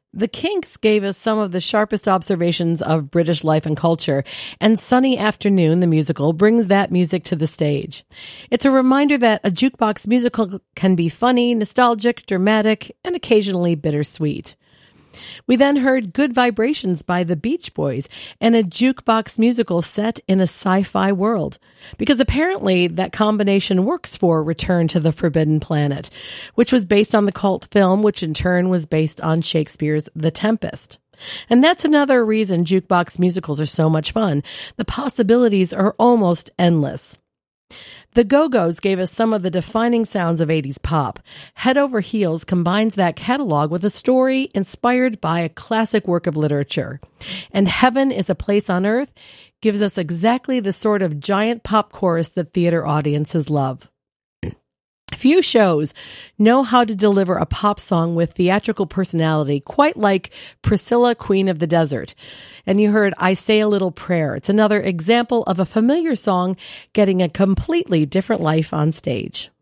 The Kinks gave us some of the sharpest observations of British life and culture, and Sunny Afternoon, the musical, brings that music to the stage. It's a reminder that a jukebox musical can be funny, nostalgic, dramatic, and occasionally bittersweet. We then heard Good Vibrations by the Beach Boys and a jukebox musical set in a sci-fi world, because apparently that combination works for Return to the Forbidden Planet, which was based on the cult film, which in turn was based on Shakespeare's The Tempest. And that's another reason jukebox musicals are so much fun. The possibilities are almost endless. The Go-Go's gave us some of the defining sounds of 80s pop. Head Over Heels combines that catalog with a story inspired by a classic work of literature. And Heaven is a Place on Earth gives us exactly the sort of giant pop chorus that theater audiences love. Few shows know how to deliver a pop song with theatrical personality, quite like Priscilla, Queen of the Desert. And you heard I Say a Little Prayer. It's another example of a familiar song getting a completely different life on stage.